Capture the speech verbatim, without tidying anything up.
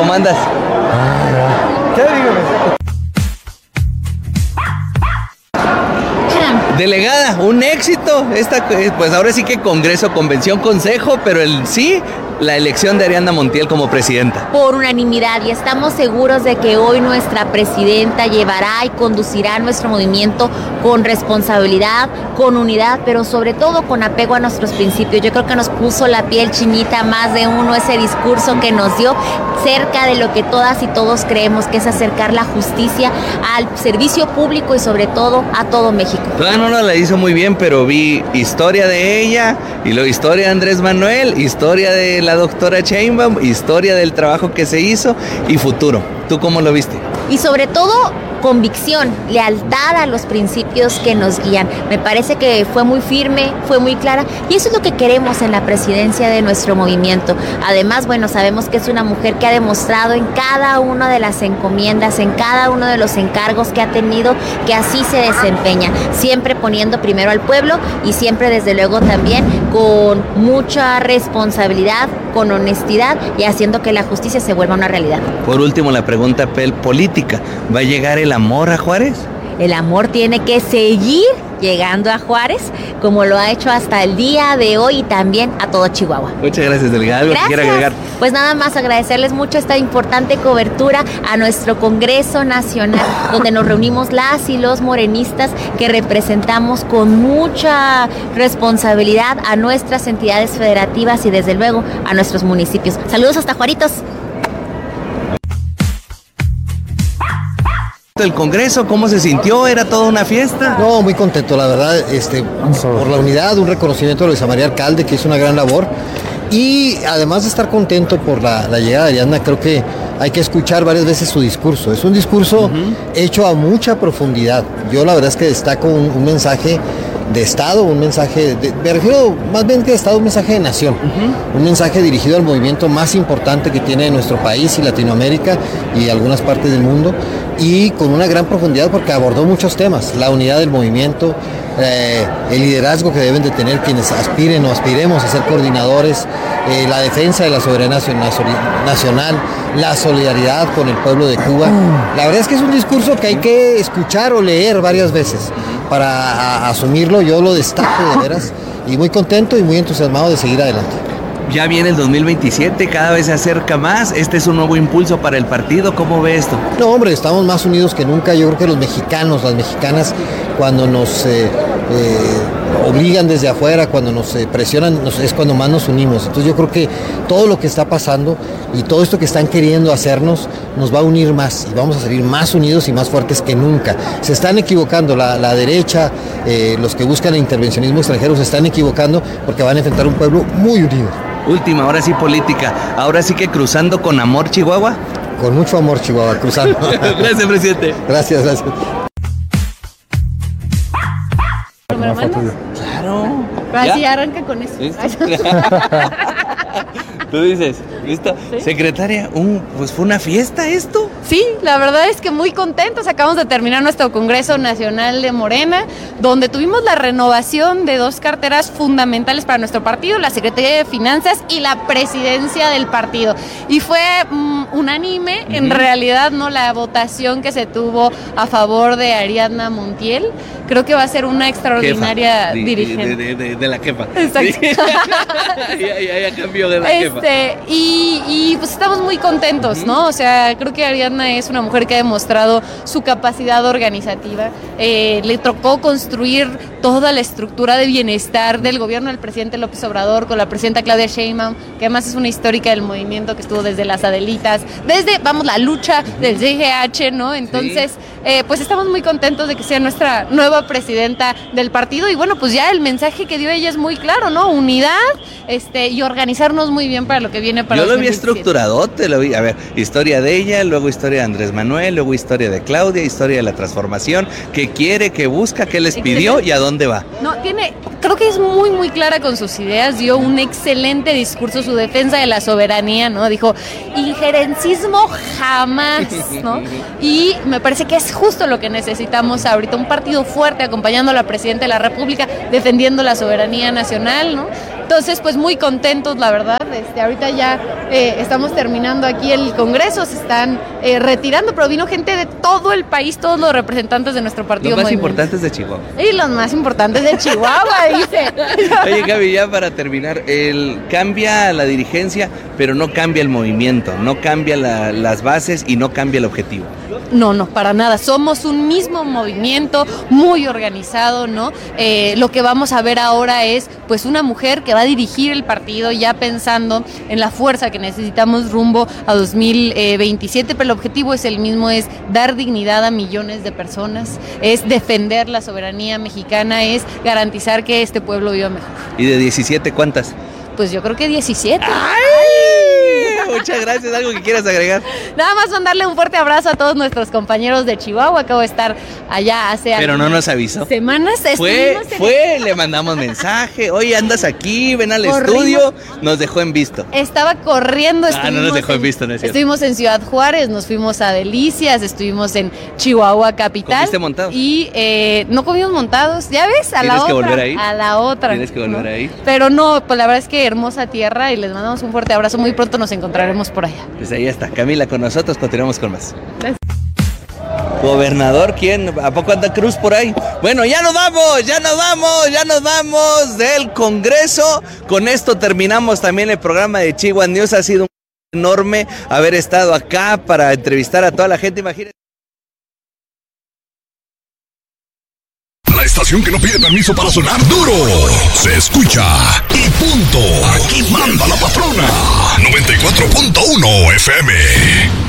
¿Cómo andas? ¿Qué? Dígame. Delegada, un éxito. Esta, pues ahora sí que Congreso, Convención, Consejo, pero el sí, la elección de Ariadna Montiel como presidenta. Por unanimidad, y estamos seguros de que hoy nuestra presidenta llevará y conducirá nuestro movimiento con responsabilidad, con unidad, pero sobre todo con apego a nuestros principios. Yo creo que nos puso la piel chinita más de uno ese discurso que nos dio cerca de lo que todas y todos creemos, que es acercar la justicia al servicio público y sobre todo a todo México. Todavía no la hizo muy bien, pero vi historia de ella, y luego historia de Andrés Manuel, historia de la doctora Sheinbaum, historia del trabajo que se hizo y futuro. ¿Tú cómo lo viste? Y sobre todo convicción, lealtad a los principios que nos guían. Me parece que fue muy firme, fue muy clara, y eso es lo que queremos en la presidencia de nuestro movimiento. Además, bueno, sabemos que es una mujer que ha demostrado en cada una de las encomiendas, en cada uno de los encargos que ha tenido, que así se desempeña, siempre poniendo primero al pueblo y siempre, desde luego, también con mucha responsabilidad, con honestidad y haciendo que la justicia se vuelva una realidad. Por último, la pregunta política. ¿Va a llegar el amor a Juárez? El amor tiene que seguir llegando a Juárez, como lo ha hecho hasta el día de hoy, y también a todo Chihuahua. Muchas gracias, delegada. ¿Algo que quiera agregar? Pues nada más agradecerles mucho esta importante cobertura a nuestro Congreso Nacional, donde nos reunimos las y los morenistas que representamos con mucha responsabilidad a nuestras entidades federativas y desde luego a nuestros municipios. Saludos hasta Juaritos. El Congreso, ¿cómo se sintió? ¿Era toda una fiesta? No, muy contento, la verdad, este, por la unidad, un reconocimiento a Luisa María Alcalde, que hizo una gran labor, y además de estar contento por la, la llegada de Ariadna, creo que hay que escuchar varias veces su discurso. Es un discurso uh-huh. hecho a mucha profundidad. Yo la verdad es que destaco un, un mensaje de Estado, un mensaje, de, me refiero más bien que de Estado, un mensaje de nación, uh-huh. un mensaje dirigido al movimiento más importante que tiene nuestro país y Latinoamérica y algunas partes del mundo, y con una gran profundidad porque abordó muchos temas: la unidad del movimiento, eh, el liderazgo que deben de tener quienes aspiren o aspiremos a ser coordinadores, eh, la defensa de la soberanía nacional, la solidaridad con el pueblo de Cuba. La verdad es que es un discurso que hay que escuchar o leer varias veces para a, a asumirlo. Yo lo destaco de veras, y muy contento y muy entusiasmado de seguir adelante. Ya viene el dos mil veintisiete, cada vez se acerca más. Este es un nuevo impulso para el partido. ¿Cómo ve esto? No, hombre, estamos más unidos que nunca. Yo creo que los mexicanos, las mexicanas, cuando nos eh, eh, obligan desde afuera, cuando nos eh, presionan, nos, es cuando más nos unimos. Entonces yo creo que todo lo que está pasando y todo esto que están queriendo hacernos nos va a unir más, y vamos a salir más unidos y más fuertes que nunca. Se están equivocando, la, la derecha, eh, los que buscan el intervencionismo extranjero se están equivocando, porque van a enfrentar un pueblo muy unido. Última, ahora sí política. Ahora sí que cruzando con amor Chihuahua. Con mucho amor Chihuahua, cruzando. Gracias, presidente. Gracias, gracias. ¿Me lo mandas? Claro. Así arranca con eso. Tú dices, ¿listo? ¿Sí? Secretaria, un, pues fue una fiesta esto. Sí, la verdad es que muy contentos. Acabamos de terminar nuestro Congreso Nacional de Morena, donde tuvimos la renovación de dos carteras fundamentales para nuestro partido: la Secretaría de Finanzas y la presidencia del partido. Y fue um, unánime, uh-huh. en realidad, no la votación que se tuvo a favor de Ariadna Montiel. Creo que va a ser una extraordinaria jefa. dirigente. De, de, de, de la jefa. Exacto. ya, ya, ya cambió de la este, jefa. Y, y pues estamos muy contentos, uh-huh. ¿no? O sea, creo que Ariadna es una mujer que ha demostrado su capacidad organizativa. Eh, le tocó construir toda la estructura de bienestar del gobierno del presidente López Obrador con la presidenta Claudia Sheinbaum, que además es una histórica del movimiento, que estuvo desde las Adelitas, desde, vamos, la lucha uh-huh. del C G H, ¿no? Entonces, sí. eh, pues estamos muy contentos de que sea nuestra nueva presidenta del partido, y bueno, pues ya el mensaje que dio ella es muy claro, ¿no? Unidad, este, y organizarnos muy bien para lo que viene para Yo lo vi estructuradote, lo vi, a ver, historia de ella, luego historia de Andrés Manuel, luego historia de Claudia, historia de la transformación, qué quiere, qué busca, qué les excelente. Pidió y a dónde va. No, tiene, creo que es muy, muy clara con sus ideas, dio un excelente discurso, su defensa de la soberanía, ¿no? Dijo, injerencismo jamás, ¿no? Y me parece que es justo lo que necesitamos ahorita, un partido fuerte acompañando a la presidenta de la República, defendiendo la soberanía nacional, ¿no? Entonces, pues muy contentos, la verdad. Este, ahorita ya eh, estamos terminando aquí el Congreso, se están eh, retirando, pero vino gente de todo el país, todos los representantes de nuestro partido. Los más Movimiento. importantes de Chihuahua. Y los más importantes de Chihuahua, dice. Oye, Gaby, ya para terminar, el, cambia la dirigencia, pero no cambia el movimiento, no cambia la, las bases y no cambia el objetivo. No, no, para nada. Somos un mismo movimiento muy organizado, ¿no? Eh, lo que vamos a ver ahora es, pues, una mujer que va a dirigir el partido ya pensando en la fuerza que necesitamos rumbo a dos mil veintisiete, pero el objetivo es el mismo, es dar dignidad a millones de personas, es defender la soberanía mexicana, es garantizar que este pueblo viva mejor. ¿Y de diecisiete cuántas? Pues yo creo que diecisiete. ¡Ay! Muchas gracias. ¿Algo que quieras agregar? Nada más mandarle un fuerte abrazo a todos nuestros compañeros de Chihuahua. Acabo de estar allá hace Pero no nos avisó. Semanas. Fue, en... fue, le mandamos mensaje. Oye, andas aquí, ven al Corrimos. estudio. Nos dejó en visto. Estaba corriendo. Ah, no nos dejó en visto, no es cierto. Estuvimos en Ciudad Juárez, nos fuimos a Delicias, estuvimos en Chihuahua capital. ¿Comiste montados? Y eh, no comimos montados, ¿ya ves? A la otra. ¿Tienes que volver ahí? A la otra. Tienes que volver ¿no? ahí. Pero no, pues la verdad es que hermosa tierra y les mandamos un fuerte abrazo. Muy pronto nos encontraremos por allá. Pues ahí está, Camila con nosotros, continuamos con más. Gracias. Gobernador, ¿quién? ¿A poco anda Cruz por ahí? Bueno, ya nos vamos, ya nos vamos, ya nos vamos del Congreso. Con esto terminamos también el programa de Chihuahua News. Ha sido un enorme haber estado acá para entrevistar a toda la gente, imagínense. La estación que no pide permiso para sonar duro. Se escucha y punto. Aquí manda la patrona. noventa y cuatro punto uno F M.